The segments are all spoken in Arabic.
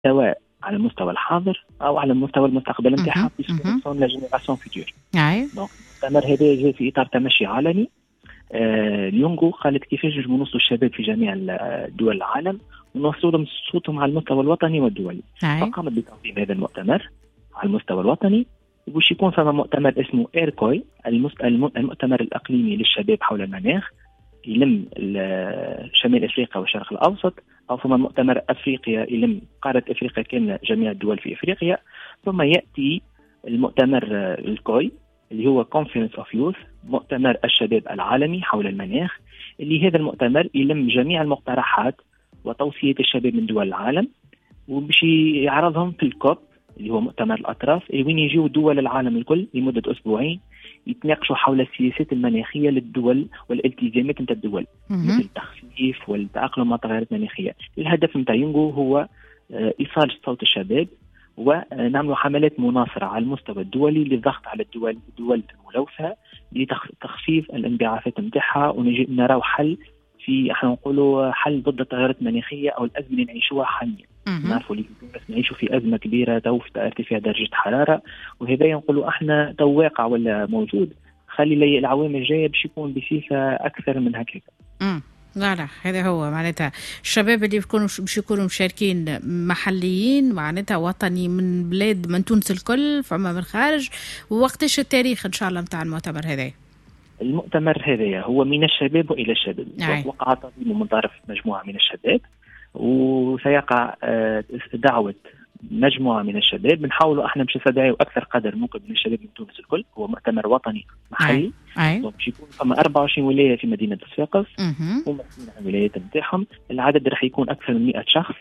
سواء على المستوى الحاضر أو على المستوى المستقبل نتاعها في سون لا جينيراسيون فيتور. دونك المؤتمر هذا جاء في إطار تمشي عالمي. اليونغو قالت كيفاش نجموا نوصلوا الشباب في جميع دول العالم ونوصلوا لهم صوتهم على المستوى الوطني والدولي. فقامت بتنظيم هذا المؤتمر على المستوى الوطني، وش يكون فما مؤتمر اسمه إيركوي المؤتمر الإقليمي للشباب حول المناخ يلم شمال أفريقيا والشرق الأوسط، أو فما مؤتمر أفريقيا يلم قارة أفريقيا كاملة جميع الدول في أفريقيا. ثم يأتي المؤتمر الكوي اللي هو Conference of Youth، مؤتمر الشباب العالمي حول المناخ، اللي هذا المؤتمر يلم جميع المقترحات وتوصيات الشباب من دول العالم وباش يعرضهم في الكوب اللي هو مؤتمر الأطراف، وين يجيو دول العالم الكل لمدة أسبوعين يتناقشوا حول السياسات المناخية للدول والالتزامات نتاع الدول مثل التخفيف والتأقلم مع التغيرات المناخية. الهدف نتاع يونغو هو إيصال صوت الشباب ونعمل حملات مناصرة على المستوى الدولي للضغط على الدول الملوثة لتخفيف الانبعاثات نتاعها، ونراو حل في احنا نقولوا حل ضد التغيرات المناخية أو الأزمة اللي نعيشوها حاليا. نعرفوا اللي نعيشوا في أزمة كبيرة تو في ارتفاع درجة حرارة، وهذا نقولوا احنا تو واقع ولا موجود، خلي العوامل الجاية باش يكون بصفة أكثر من هكذا. لا هذا هو معناتها الشباب اللي باش يكونوا مشاركين محليين معناتها وطني من بلاد من تونس الكل فما من الخارج. ووقتاش التاريخ ان شاء الله نتاع المؤتمر هذا؟ المؤتمر هذا هو من الشباب وإلى الشباب. وقع تنظيمه من طرف مجموعة من الشباب، وسيقع دعوة مجموعة من الشباب. بنحاولوا احنا باش نستدعيوا أكثر قدر ممكن من الشباب من تونس الكل. هو مؤتمر وطني محلي، باش يكون فما 24 ولاية في مدينة صفاقس ومسؤولين عن الولايات نتاعهم. العدد راح يكون أكثر من 100 شخص.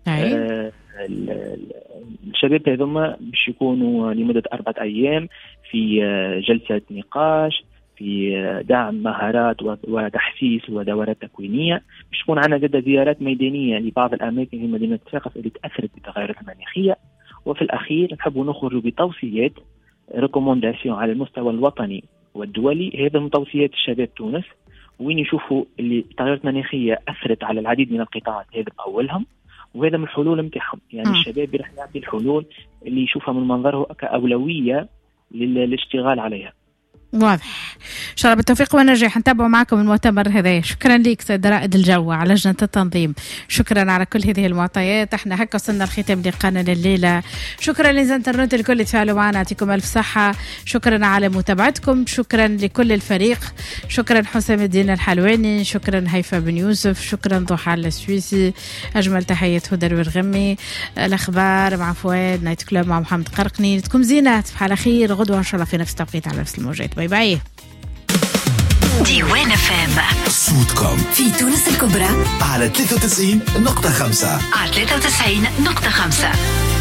الشباب هذوما باش يكونوا لمدة 4 أيام في جلسة نقاش، في دعم مهارات وتحسيس ودورات تكوينية. باش تكون عندنا جدا زيارات ميدانية لبعض الأماكن في مدينة صفاقس اللي تأثرت بالتغيرات المناخية. وفي الأخير نحب نخرج بتوصيات ريكومونداسيون على المستوى الوطني والدولي. هذا من توصيات الشباب تونس، وين يشوفوا اللي التغيرات المناخية أثرت على العديد من القطاعات، هذا أولهم وهذا من الحلول متاعهم. يعني الشباب راح يعطي الحلول اللي يشوفها من منظره كأولوية للاشتغال عليها. واضح. إن شاء الله بالتوفيق والنجاح. نتابعوا معكم المؤتمر هذا. شكرا لك سيد رائد الجو على لجنة التنظيم، شكرا على كل هذه المعطيات. احنا هكا وصلنا لختام لقاءنا الليلة. شكرا للانترنت الكل تفاعلوا معنا، يعطيكم ألف صحة. شكرا على متابعتكم، شكرا لكل الفريق، شكرا حسام الدين الحلواني، شكرا هيفا بن يوسف، شكرا ضحى السويسي. أجمل تحية هدى الورغمي. الأخبار مع فؤاد، نايت كلوب مع محمد قرقني. لكم زينة تصبح على خير. غدوة إن شاء الله في نفس التوقيت على نفس الموجات. باي باي. ديوان FM صوتكم في تونس الكبرى على 93.5 على 93.5.